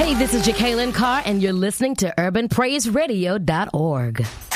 Hey, this is Jacqueline Carr, and you're listening to UrbanPraiseRadio.org.